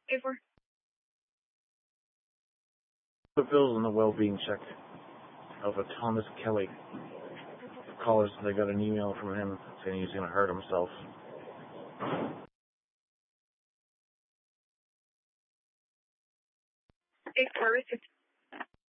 A4. The bills and the well-being check of a Thomas Kelly. Callers, they got an email from him saying he's going to hurt himself. A4 receipt.